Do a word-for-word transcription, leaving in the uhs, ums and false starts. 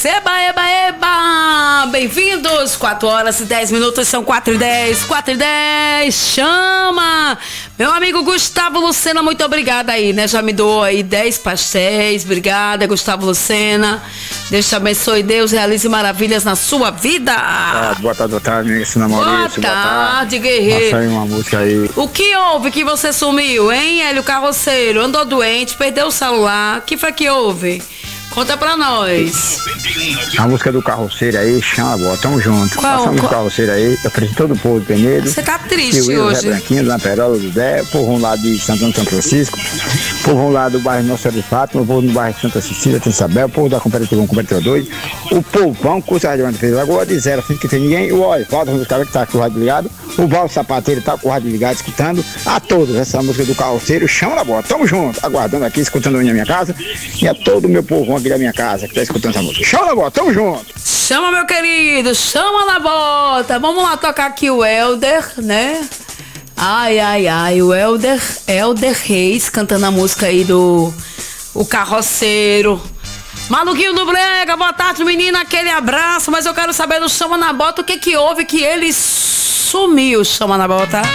Deus. Eba, eba, eba. Bem-vindos. quatro horas e dez minutos, são quatro e dez. quatro e dez. Chama. Meu amigo Gustavo Lucena, muito obrigada aí, né? Já me doou aí dez pastéis. Obrigada, Gustavo Lucena. Deus te abençoe, Deus realize maravilhas na sua vida. Ah, boa tarde, boa tarde, amiga Cina Maurício. Boa tarde, guerreiro. Passa aí uma música aí. O que houve que você sumiu, hein, Hélio Carroceiro? Andou doente, perdeu o celular. O que foi que houve? Conta pra nós. A música do Carroceiro aí, chama, boa, tamo junto. Qual? Passamos Qual? do Carroceiro aí, eu aprendi todo o povo de Penedo. Você tá triste Rio, hoje. Zé Branquinho, Dona Perola, do Zé, o povo lá de Santana, São Francisco, o povo lá do bairro Nossa Senhora de Fátima, o povo do bairro Santa Cecília, tem Isabel, o povo da Cooperativa um, Cooperativa dois, o povão, curso de rádio fez Lagoa de zero, assim que tem ninguém, o Olho, falta dos caras que tá com o rádio ligado, o Val Sapateiro tá com o rádio ligado, escutando, a todos essa música do Carroceiro, chama na bola, tamo junto, aguardando aqui, escutando na minha casa, e a todo o meu povão aqui da minha casa, que tá escutando essa música. Chama na bola, tamo junto. Chama, meu querido, chama na bota. Vamos lá tocar aqui o Helder, né? Ai, ai, ai, o Helder, Helder Reis cantando a música aí do O Carroceiro. Maluquinho do Brega, boa tarde, menina, aquele abraço, mas eu quero saber do Chama na Bota, o que que houve que ele sumiu, Chama na Bota.